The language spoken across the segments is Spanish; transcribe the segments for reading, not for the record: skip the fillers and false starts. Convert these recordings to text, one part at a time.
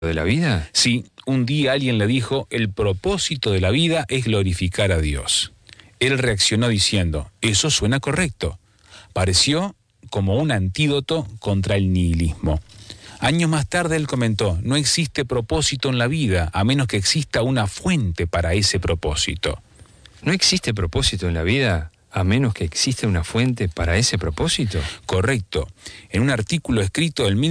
de la vida? Sí, un día alguien le dijo, el propósito de la vida es glorificar a Dios. Él reaccionó diciendo, eso suena correcto. Pareció como un antídoto contra el nihilismo. Años más tarde él comentó, no existe propósito en la vida, a menos que exista una fuente para ese propósito. ¿No existe propósito en la vida a menos que exista una fuente para ese propósito? Correcto. En un artículo escrito en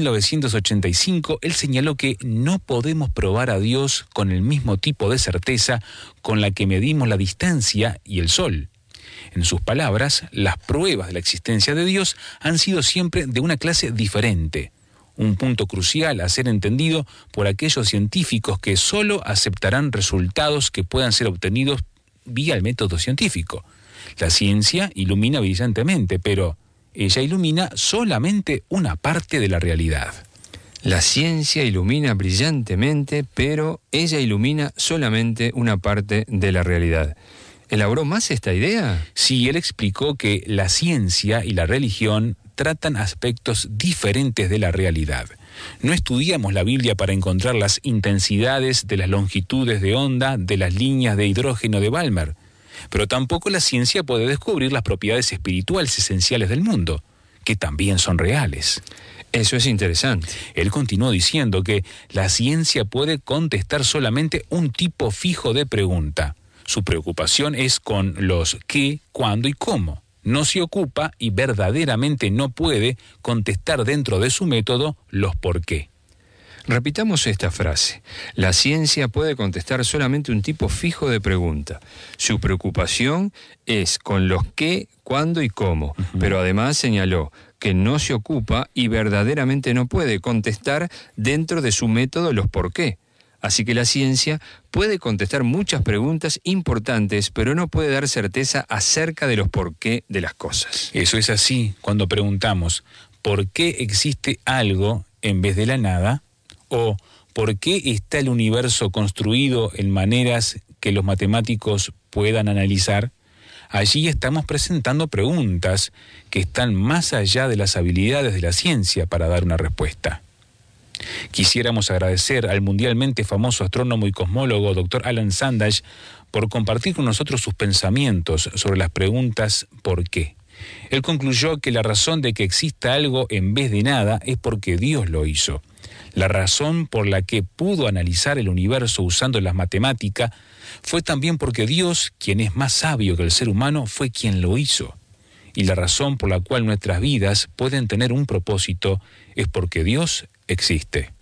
1985, él señaló que no podemos probar a Dios con el mismo tipo de certeza con la que medimos la distancia y el sol. En sus palabras, las pruebas de la existencia de Dios han sido siempre de una clase diferente. Un punto crucial a ser entendido por aquellos científicos que solo aceptarán resultados que puedan ser obtenidos vía el método científico. La ciencia ilumina brillantemente, pero ella ilumina solamente una parte de la realidad. La ciencia ilumina brillantemente, pero ella ilumina solamente una parte de la realidad. ¿Elaboró más esta idea? Sí, él explicó que la ciencia y la religión tratan aspectos diferentes de la realidad. No estudiamos la Biblia para encontrar las intensidades de las longitudes de onda de las líneas de hidrógeno de Balmer, pero tampoco la ciencia puede descubrir las propiedades espirituales esenciales del mundo, que también son reales. Eso es interesante. Él continuó diciendo que la ciencia puede contestar solamente un tipo fijo de pregunta. Su preocupación es con los qué, cuándo y cómo. No se ocupa y verdaderamente no puede contestar dentro de su método los por qué. Repitamos esta frase. La ciencia puede contestar solamente un tipo fijo de pregunta. Su preocupación es con los qué, cuándo y cómo. Pero además señaló que no se ocupa y verdaderamente no puede contestar dentro de su método los por qué. Así que la ciencia puede contestar muchas preguntas importantes, pero no puede dar certeza acerca de los por qué de las cosas. Eso es así cuando preguntamos, ¿por qué existe algo en vez de la nada? ¿O por qué está el universo construido en maneras que los matemáticos puedan analizar? Allí estamos presentando preguntas que están más allá de las habilidades de la ciencia para dar una respuesta. Quisiéramos agradecer al mundialmente famoso astrónomo y cosmólogo Dr. Alan Sandage por compartir con nosotros sus pensamientos sobre las preguntas ¿por qué? Él concluyó que la razón de que exista algo en vez de nada es porque Dios lo hizo. La razón por la que pudo analizar el universo usando las matemáticas fue también porque Dios, quien es más sabio que el ser humano, fue quien lo hizo. Y la razón por la cual nuestras vidas pueden tener un propósito es porque Dios existe.